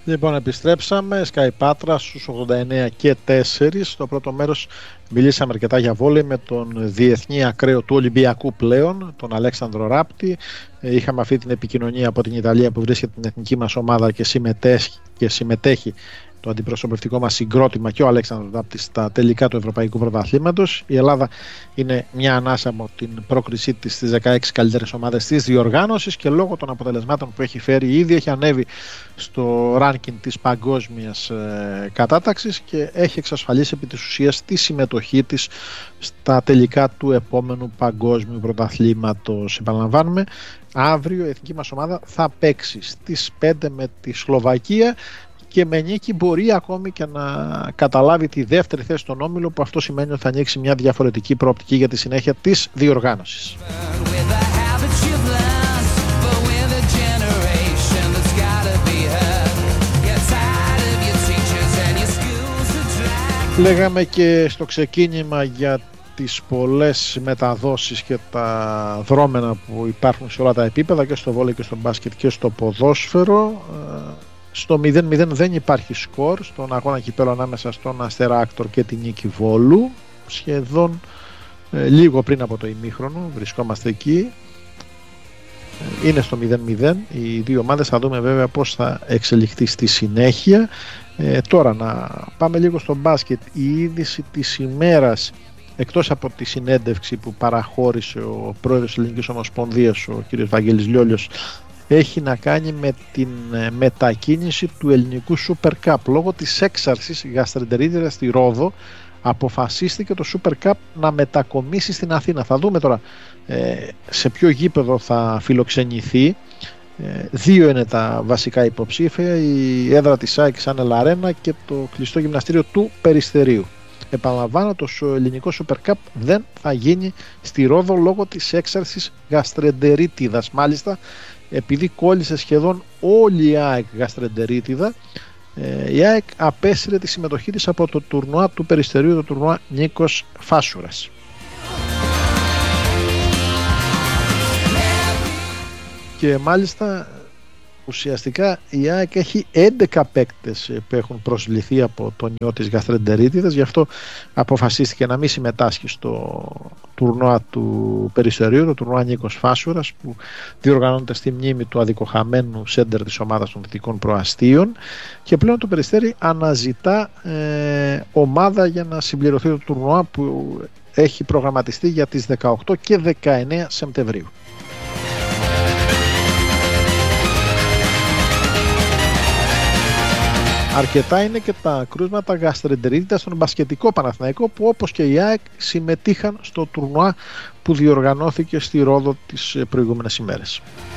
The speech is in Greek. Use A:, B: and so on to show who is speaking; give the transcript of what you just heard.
A: Λοιπόν, επιστρέψαμε. Sky Patra στους 89 και 4. Στο πρώτο μέρος μιλήσαμε αρκετά για βόλεϊ με τον διεθνή ακραίο του Ολυμπιακού πλέον, τον Αλέξανδρο Ράπτη. Είχαμε αυτή την επικοινωνία από την Ιταλία που βρίσκεται την εθνική μας ομάδα και συμμετέχει το αντιπροσωπευτικό μας συγκρότημα και ο Αλέξανδρος Ράπτης στα τελικά του Ευρωπαϊκού Πρωταθλήματος. Η Ελλάδα είναι μια ανάσα από την πρόκρισή της στις 16 καλύτερες ομάδες της διοργάνωσης και λόγω των αποτελεσμάτων που έχει φέρει ήδη έχει ανέβει στο ranking της παγκόσμιας κατάταξης και έχει εξασφαλίσει επί της ουσίας τη συμμετοχή της στα τελικά του επόμενου παγκόσμιου πρωταθλήματος. Επαναλαμβάνουμε, αύριο η εθνική μας ομάδα θα παίξει στις 5 με τη Σλοβακία και με νίκη μπορεί ακόμη και να καταλάβει τη δεύτερη θέση στον όμιλο, που αυτό σημαίνει ότι θα ανοίξει μια διαφορετική προοπτική για τη συνέχεια της διοργάνωσης. Λέγαμε και στο ξεκίνημα για τις πολλές μεταδόσεις και τα δρόμενα που υπάρχουν σε όλα τα επίπεδα, και στο βόλεϊ και στο μπάσκετ και στο ποδόσφαιρο. Στο 0-0 δεν υπάρχει σκορ στον αγώνα κυπέλλου ανάμεσα στον Αστέρα Άκτορ και την Νίκη Βόλου. Σχεδόν λίγο πριν από το ημίχρονο βρισκόμαστε εκεί. Είναι στο 0-0 οι δύο ομάδες. Θα δούμε βέβαια πώς θα εξελιχθεί στη συνέχεια. Τώρα να πάμε λίγο στο μπάσκετ. Η είδηση της ημέρας, εκτός από τη συνέντευξη που παραχώρησε ο πρόεδρος της Ελληνικής Ομοσπονδίας, ο κ. Βαγγέλης Λιόλιος, έχει να κάνει με την μετακίνηση του ελληνικού Super Cup. Λόγω της έξαρσης γαστρεντερίτιδας στη Ρόδο αποφασίστηκε το Super Cup να μετακομίσει στην Αθήνα. Θα δούμε τώρα σε ποιο γήπεδο θα φιλοξενηθεί. Δύο είναι τα βασικά υποψήφια, η έδρα της ΑΕΚ Channel Arena και το κλειστό γυμναστήριο του Περιστερίου. Επαναλαμβάνω, το ελληνικό Super Cup δεν θα γίνει στη Ρόδο λόγω της έξαρσης γαστρεντερίτιδας. Μάλιστα, επειδή κόλλησε σχεδόν όλη η ΑΕΚ γαστρεντερίτιδα, η ΑΕΚ απέσυρε τη συμμετοχή της από το τουρνουά του Περιστερίου, το τουρνουά Νίκος Φάσουρας. Και μάλιστα ουσιαστικά η ΑΕΚ έχει 11 παίκτες που έχουν προσβληθεί από τον ιό της γαστρεντερίτιδας, γι' αυτό αποφασίστηκε να μην συμμετάσχει στο τουρνουά του Περιστερίου, το τουρνουά Νίκος Φάσουρας, που διοργανώνεται στη μνήμη του αδικοχαμένου σέντερ της ομάδας των Δυτικών Προαστίων, και πλέον το Περιστέρι αναζητά ομάδα για να συμπληρωθεί το τουρνουά που έχει προγραμματιστεί για τις 18 και 19 Σεπτεμβρίου. Αρκετά είναι και τα κρούσματα γαστρεντερίτιδας στον μπασκετικό Παναθηναϊκό, που όπως και η ΑΕΚ συμμετείχαν στο τουρνουά που διοργανώθηκε στη Ρόδο τις προηγούμενες ημέρες.